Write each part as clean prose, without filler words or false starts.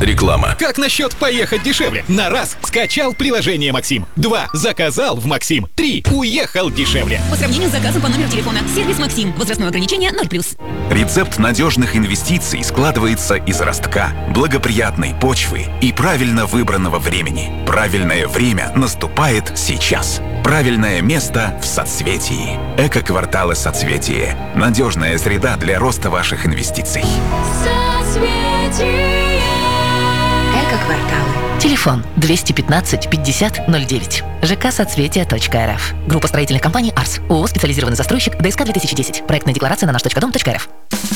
Реклама. Как насчет поехать дешевле? На раз скачал приложение Максим. 2 заказал в Максим. 3 уехал дешевле. По сравнению с заказом по номеру телефона. Сервис Максим. Возрастное ограничение 0+. Рецепт надежных инвестиций складывается из ростка, благоприятной почвы и правильно выбранного времени. Правильное время наступает сейчас. Правильное место в соцветии. Эко-кварталы «Соцветие». Надежная среда для роста ваших инвестиций. Эко-кварталы. Телефон 215 50 09. ЖК «Соцветие.рф». Группа строительных компаний «Арс». ООО «Специализированный застройщик». ДСК 2010. Проектная декларация на наш.дом.рф.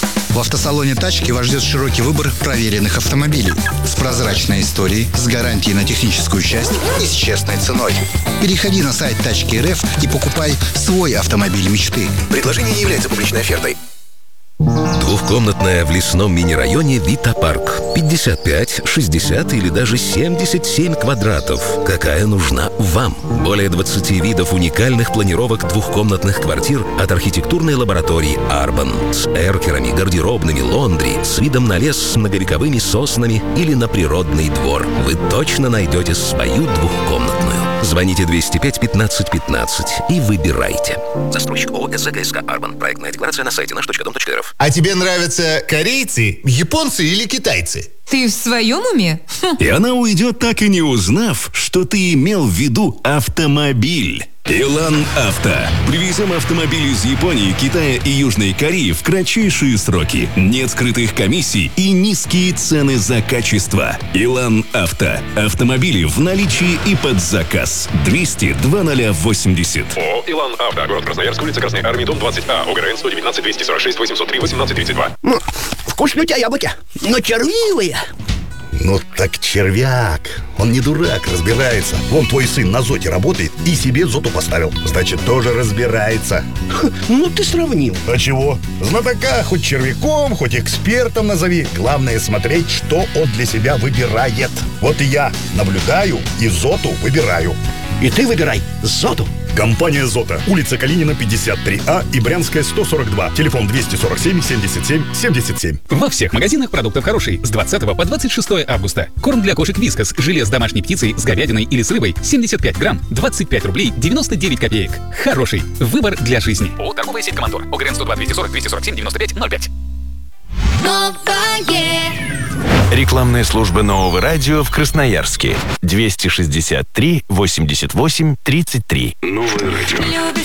В автосалоне «Тачки» вас ждет широкий выбор проверенных автомобилей с прозрачной историей, с гарантией на техническую часть и с честной ценой. Переходи на сайт «Тачки.рф» и покупай свой автомобиль мечты. Предложение не является публичной офертой. Двухкомнатная в лесном мини-районе Вита-парк. 55, 60 или даже 77 квадратов. Какая нужна вам? Более 20 видов уникальных планировок двухкомнатных квартир от архитектурной лаборатории «Арбан». С эркерами, гардеробными, лондри, с видом на лес с многовековыми соснами или на природный двор. Вы точно найдете свою двухкомнатную. Звоните 205 15 15 и выбирайте. Застройщик ООО «СЗКСК Арбан». Проектная декларация на сайте наш.дом.рф. А тебе нравятся корейцы, японцы или китайцы? Ты в своем уме? И она уйдет, так и не узнав, что ты имел в виду автомобиль. Илан Авто. Привезем автомобили из Японии, Китая и Южной Кореи в кратчайшие сроки. Нет скрытых комиссий и низкие цены за качество. Илан Авто. Автомобили в наличии и под заказ. 200 2080. ООО «Илан Авто». Город Красноярск, улица Красной Армии, дом 20А. ОГРН 119 246 803 1832. Вкусные у тебя яблоки, но червивые. Ну так червяк. Он не дурак, разбирается. Вон твой сын на ЗОТе работает и себе ЗОТу поставил. Значит, тоже разбирается. Ну ты сравнил. А чего? Знатока хоть червяком, хоть экспертом назови. Главное смотреть, что он для себя выбирает. Вот и я наблюдаю и ЗОТу выбираю. И ты выбирай ЗОТу. Компания «Зота». Улица Калинина, 53А и Брянская, 142. Телефон 247 77 77. Во всех магазинах продуктов хороший. С 20 по 26 августа. Корм для кошек «Вискас». Желе с домашней птицей, с говядиной или с рыбой. 75 грамм. 25 рублей 99 копеек. Хороший. Выбор для жизни. ООО «Торговая сеть Командор». ОГРН 102 240 247 95 05. Рекламная служба нового радио в Красноярске. 263 88 33. Новое радио.